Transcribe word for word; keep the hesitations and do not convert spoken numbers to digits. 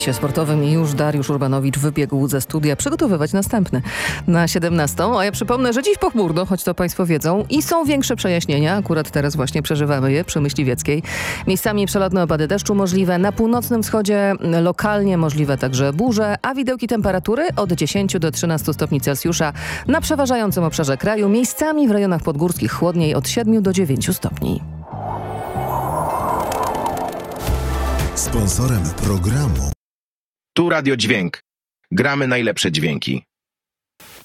Sportowym i już Dariusz Urbanowicz wybiegł ze studia przygotowywać następny na siedemnastą. A ja przypomnę, że dziś pochmurno, choć to Państwo wiedzą, i są większe przejaśnienia. Akurat teraz właśnie przeżywamy je przy Myśliwieckiej. Miejscami przelotne opady deszczu możliwe. Na północnym wschodzie lokalnie możliwe także burze, a widełki temperatury od dziesięciu do trzynastu stopni Celsjusza na przeważającym obszarze kraju. Miejscami w rejonach podgórskich chłodniej od siedmiu do dziewięciu stopni. Sponsorem programu Tu Radio Dźwięk. Gramy najlepsze dźwięki.